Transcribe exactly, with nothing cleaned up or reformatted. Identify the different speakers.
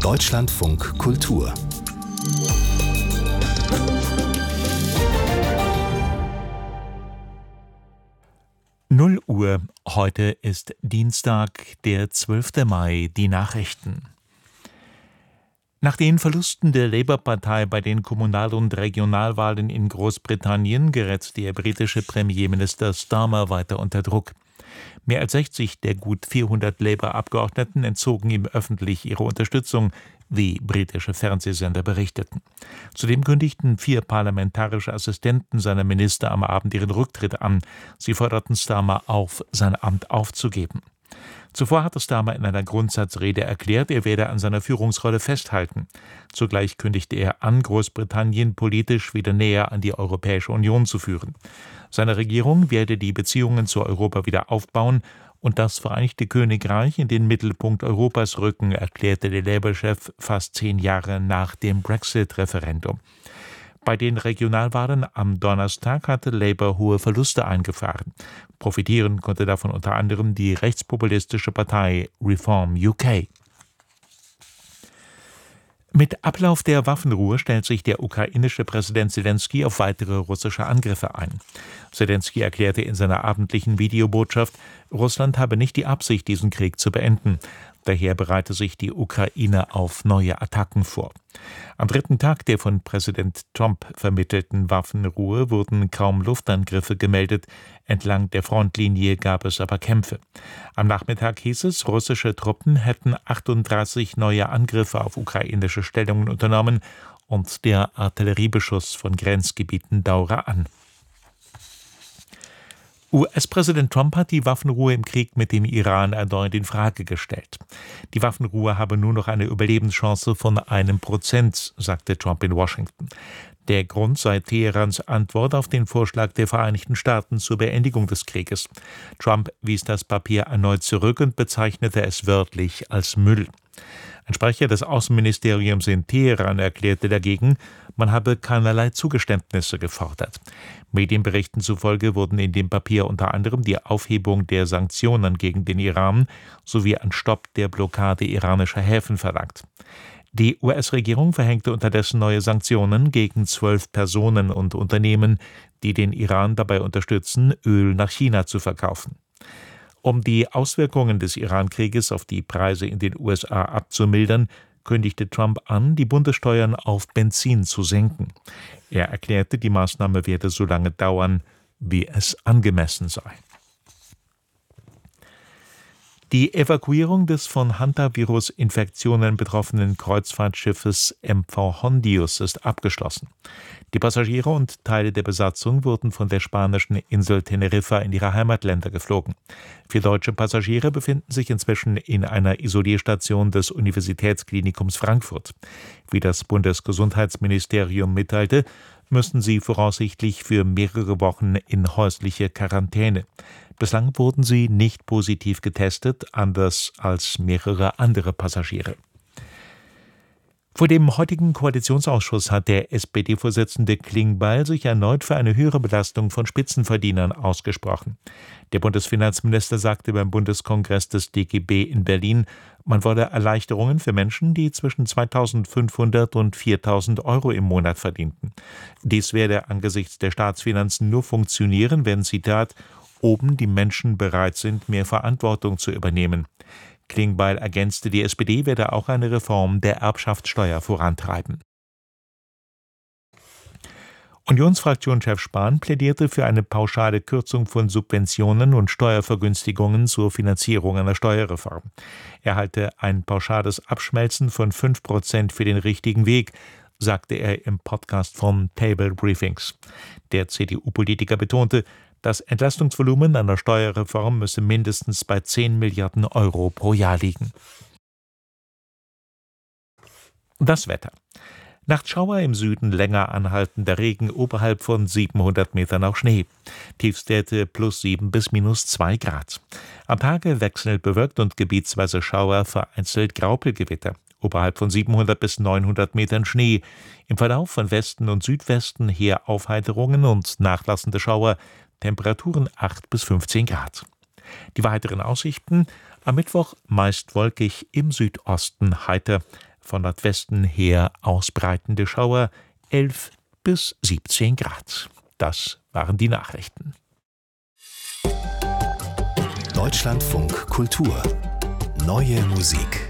Speaker 1: Deutschlandfunk Kultur.
Speaker 2: null Uhr, heute ist Dienstag, der zwölfte Mai, die Nachrichten. Nach den Verlusten der Labour-Partei bei den Kommunal- und Regionalwahlen in Großbritannien gerät der britische Premierminister Starmer weiter unter Druck. Mehr als sechzig der gut vierhundert Labour-Abgeordneten entzogen ihm öffentlich ihre Unterstützung, wie britische Fernsehsender berichteten. Zudem kündigten vier parlamentarische Assistenten seiner Minister am Abend ihren Rücktritt an. Sie forderten Starmer auf, sein Amt aufzugeben. Zuvor hatte Starmer in einer Grundsatzrede erklärt, er werde an seiner Führungsrolle festhalten. Zugleich kündigte er an, Großbritannien politisch wieder näher an die Europäische Union zu führen. Seine Regierung werde die Beziehungen zu Europa wieder aufbauen und das Vereinigte Königreich in den Mittelpunkt Europas rücken, erklärte der Labour-Chef fast zehn Jahre nach dem Brexit-Referendum. Bei den Regionalwahlen am Donnerstag hatte Labour hohe Verluste eingefahren. Profitieren konnte davon unter anderem die rechtspopulistische Partei Reform U K. Mit Ablauf der Waffenruhe stellt sich der ukrainische Präsident Selenskyj auf weitere russische Angriffe ein. Selenskyj erklärte in seiner abendlichen Videobotschaft, Russland habe nicht die Absicht, diesen Krieg zu beenden. Daher bereite sich die Ukraine auf neue Attacken vor. Am dritten Tag der von Präsident Trump vermittelten Waffenruhe wurden kaum Luftangriffe gemeldet. Entlang der Frontlinie gab es aber Kämpfe. Am Nachmittag hieß es, russische Truppen hätten achtunddreißig neue Angriffe auf ukrainische Stellungen unternommen und der Artilleriebeschuss von Grenzgebieten dauere an. U S-Präsident Trump hat die Waffenruhe im Krieg mit dem Iran erneut in Frage gestellt. Die Waffenruhe habe nur noch eine Überlebenschance von einem Prozent, sagte Trump in Washington. Der Grund sei Teherans Antwort auf den Vorschlag der Vereinigten Staaten zur Beendigung des Krieges. Trump wies das Papier erneut zurück und bezeichnete es wörtlich als Müll. Ein Sprecher des Außenministeriums in Teheran erklärte dagegen, man habe keinerlei Zugeständnisse gefordert. Medienberichten zufolge wurden in dem Papier unter anderem die Aufhebung der Sanktionen gegen den Iran sowie ein Stopp der Blockade iranischer Häfen verlangt. Die U S-Regierung verhängte unterdessen neue Sanktionen gegen zwölf Personen und Unternehmen, die den Iran dabei unterstützen, Öl nach China zu verkaufen. Um die Auswirkungen des Iran-Krieges auf die Preise in den U S A abzumildern, kündigte Trump an, die Bundessteuern auf Benzin zu senken. Er erklärte, die Maßnahme werde so lange dauern, wie es angemessen sei. Die Evakuierung des von Hantavirus-Infektionen betroffenen Kreuzfahrtschiffes M V Hondius ist abgeschlossen. Die Passagiere und Teile der Besatzung wurden von der spanischen Insel Teneriffa in ihre Heimatländer geflogen. Vier deutsche Passagiere befinden sich inzwischen in einer Isolierstation des Universitätsklinikums Frankfurt. Wie das Bundesgesundheitsministerium mitteilte, müssen sie voraussichtlich für mehrere Wochen in häusliche Quarantäne. Bislang wurden sie nicht positiv getestet, anders als mehrere andere Passagiere. Vor dem heutigen Koalitionsausschuss hat der S P D-Vorsitzende Klingbeil sich erneut für eine höhere Belastung von Spitzenverdienern ausgesprochen. Der Bundesfinanzminister sagte beim Bundeskongress des D G B in Berlin, man wolle Erleichterungen für Menschen, die zwischen zweitausendfünfhundert und viertausend Euro im Monat verdienten. Dies werde angesichts der Staatsfinanzen nur funktionieren, wenn, Zitat, oben die Menschen bereit sind, mehr Verantwortung zu übernehmen. Klingbeil ergänzte, die S P D werde auch eine Reform der Erbschaftssteuer vorantreiben. Unionsfraktionschef Spahn plädierte für eine pauschale Kürzung von Subventionen und Steuervergünstigungen zur Finanzierung einer Steuerreform. Er halte ein pauschales Abschmelzen von fünf Prozent für den richtigen Weg, sagte er im Podcast von Table Briefings. Der C D U-Politiker betonte, das Entlastungsvolumen einer Steuerreform müsse mindestens bei zehn Milliarden Euro pro Jahr liegen. Das Wetter. Nachtschauer im Süden, länger anhaltender Regen, oberhalb von siebenhundert Metern auch Schnee. Tiefstwerte plus sieben bis minus zwei Grad. Am Tage wechselnd bewölkt und gebietsweise Schauer, vereinzelt Graupelgewitter. Oberhalb von siebenhundert bis neunhundert Metern Schnee. Im Verlauf von Westen und Südwesten her Aufheiterungen und nachlassende Schauer. Temperaturen acht bis fünfzehn Grad. Die weiteren Aussichten: am Mittwoch meist wolkig, im Südosten heiter. von Nordwesten her ausbreitende Schauer elf bis siebzehn Grad. Das waren die Nachrichten.
Speaker 1: Deutschlandfunk Kultur. Neue Musik.